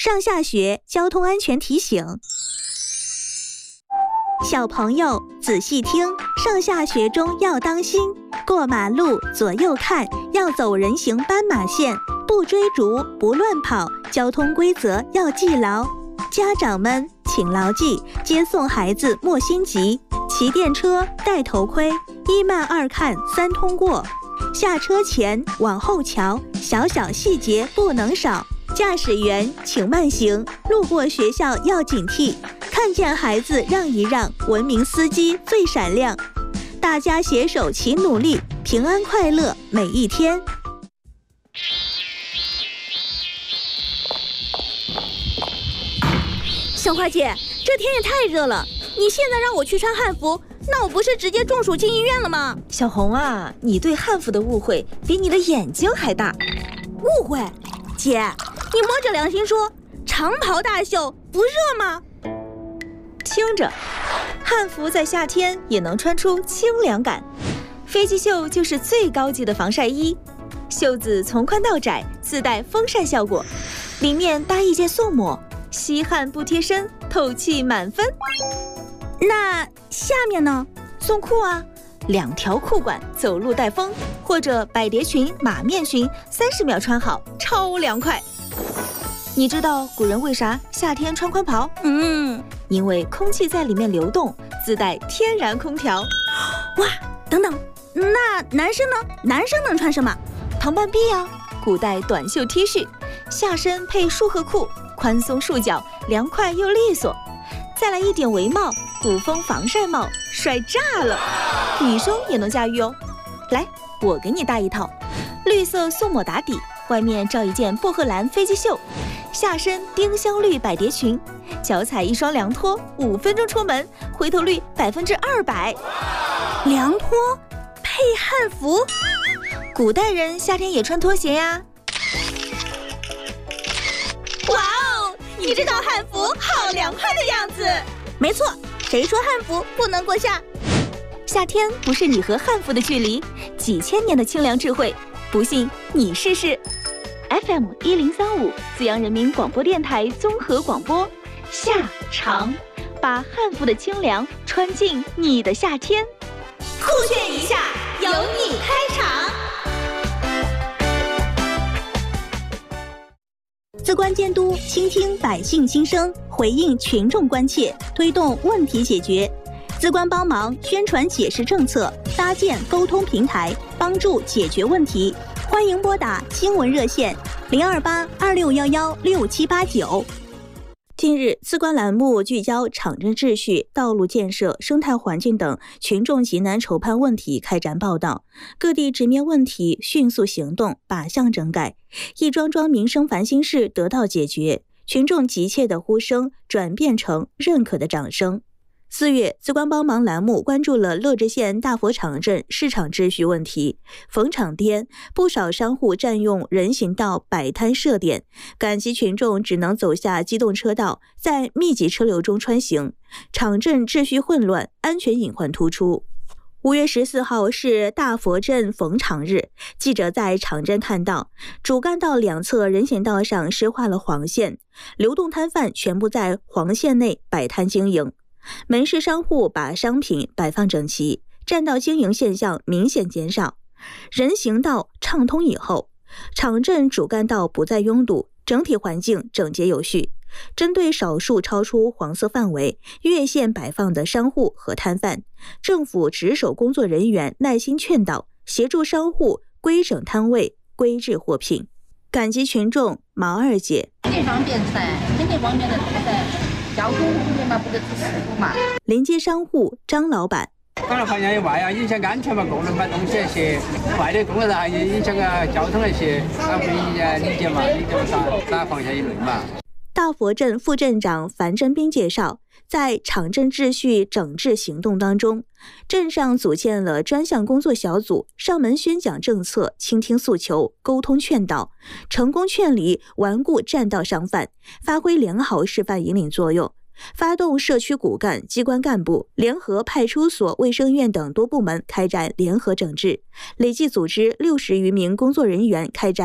上下学交通安全提醒。小朋友仔细听，上下学中要当心，过马路左右看，要走人行斑马线，不追逐，不乱跑，交通规则要记牢。家长们请牢记，接送孩子莫心急，骑电车戴头盔，一慢二看三通过，下车前往后瞧，小小细节不能少。驾驶员请慢行，路过学校要警惕，看见孩子让一让，文明司机最闪亮。大家携手齐努力，平安快乐每一天。 小花姐，这天也太热了，你现在让我去穿汉服，那我不是直接中暑进医院了吗？ 小红啊，你对汉服的误会比你的眼睛还大。 误会？姐，你摸着良心说，长袍大袖不热吗？ 听着，汉服在夏天也能穿出清凉感。飞机袖就是最高级的防晒衣，袖子从宽到窄，自带风扇效果，里面搭一件素抹，吸汗不贴身，透气满分。 那下面呢？ 送裤啊，2条裤管，走路带风，或者百蝶裙、马面裙，30秒穿好，超凉快。你知道古人为啥夏天穿宽袍？因为空气在里面流动，自带天然空调。 哇，等等，那男生呢？男生能穿什么？ 唐半壁啊，古代短袖 T 恤，下身配束荷裤，宽松束脚，凉快又利索。再来一点围帽，古风防晒帽，帅炸了！女生也能驾驭哦。来，我给你搭一套，绿色素抹打底，外面罩一件薄荷蓝飞机袖，下身丁香绿百蝶裙，脚踩一双凉拖，5分钟出门，回头率200%。 凉拖配汉服， 古代人夏天也穿拖鞋呀。 哇哦，你这套汉服好凉快的样子。没错，谁说汉服不能过夏？ 夏天不是你和汉服的距离，几千年的清凉智慧，不信你试试。FM 1035，资阳人民广播电台综合广播，夏长，把汉服的清凉穿进你的夏天。 酷炫一下，由你开场。 资关监督，倾听百姓心声，回应群众关切，推动问题解决。资关帮忙宣传解释政策，搭建沟通平台，帮助解决问题。欢迎拨打新闻热线02826116789。近日，资关栏目聚焦场镇秩序、道路建设、生态环境等群众急难愁盼问题开展报道，各地直面问题，迅速行动，靶向整改，一桩桩民生烦心事得到解决，群众急切的呼声转变成认可的掌声。4月，资关帮忙栏目关注了乐至县大佛场镇市场秩序问题。逢场颠，不少商户占用人行道摆摊设点，赶集群众只能走下机动车道，在密集车流中穿行，场镇秩序混乱，安全隐患突出。5月14号是大佛镇逢场日，记者在场镇看到，主干道两侧人行道上施画了黄线，流动摊贩全部在黄线内摆摊经营。门市商户把商品摆放整齐，占道经营现象明显减少。人行道畅通以后，场镇主干道不再拥堵，整体环境整洁有序。针对少数超出黄色范围、越线摆放的商户和摊贩，政府值守工作人员耐心劝导，协助商户规整摊位、规制货品。赶集群众毛二姐： 肯定方便噻，肯定方便的噻。交通方面嘛，不得出事故嘛。 临街商户张老板： 当然环境以外啊，影响安全嘛，个人买东西那些坏的功能还影响交通那些，还会理解嘛，打放下一类嘛。 大佛镇副镇长樊振兵介绍，在场镇秩序整治行动当中，镇上组建了专项工作小组，上门宣讲政策，倾听诉求，沟通劝导，成功劝离顽固占道商贩，发挥良好示范引领作用。发动社区骨干、机关干部联合派出所、卫生院等多部门开展联合整治，累计组织60余名工作人员开展